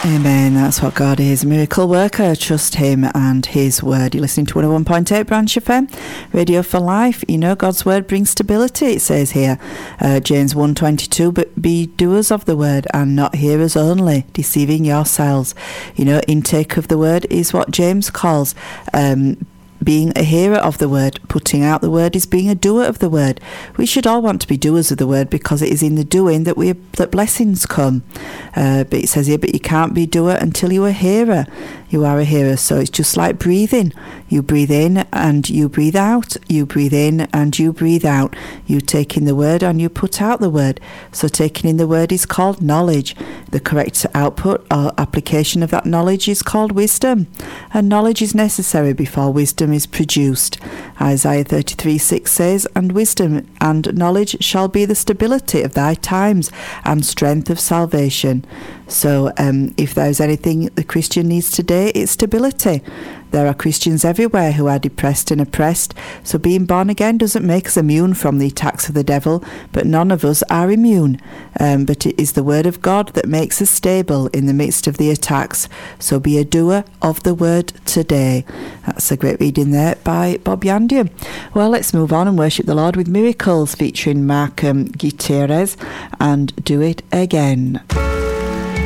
Amen. That's what God is. A miracle worker. Trust him and his word. You're listening to 101.8 Branch FM, Radio for Life. You know, God's word brings stability, it says here. James 1:22, but be doers of the word and not hearers only, deceiving yourselves. You know, intake of the word is what James calls being a hearer of the word. Putting out the word is being a doer of the word. We should all want to be doers of the word, because it is in the doing that blessings come. But it says here, but you can't be doer until you're a hearer. You are a hearer. So it's just like breathing. You breathe in and you breathe out. You breathe in and you breathe out. You take in the word and you put out the word. So taking in the word is called knowledge. The correct output or application of that knowledge is called wisdom. And knowledge is necessary before wisdom is produced. Isaiah 33:6 says, and wisdom and knowledge shall be the stability of thy times and strength of salvation. So if there's anything the Christian needs today, it's stability. There are Christians everywhere who are depressed and oppressed, so being born again doesn't make us immune from the attacks of the devil, but none of us are immune. But it is the word of God that makes us stable in the midst of the attacks. So be a doer of the word today. That's a great reading there by Bob Yandian. Well, let's move on and worship the Lord with Miracles, featuring Mark Gutierrez and Do It Again.